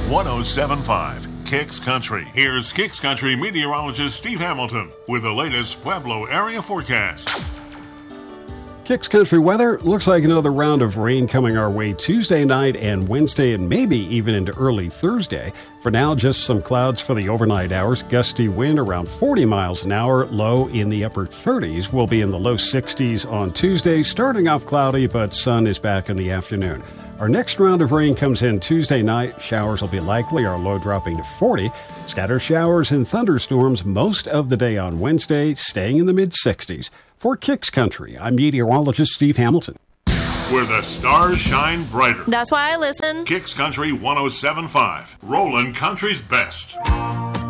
1075 Kicks Country. Here's Kicks Country meteorologist Steve Hamilton with the latest Pueblo area forecast. Kicks Country weather looks like another round of rain coming our way Tuesday night and Wednesday and maybe even into early Thursday. For now, just some clouds for the overnight hours. Gusty wind around 40 miles an hour, low in the upper 30s. We'll be in the low 60s on Tuesday, starting off cloudy, but sun is back in the afternoon. Our next round of rain comes in Tuesday night. Showers will be likely, our low dropping to 40. Scattered showers and thunderstorms most of the day on Wednesday, staying in the mid-60s. For Kicks Country, I'm meteorologist Steve Hamilton. Where the stars shine brighter. That's why I listen. Kicks Country 1075, Roland Country's best.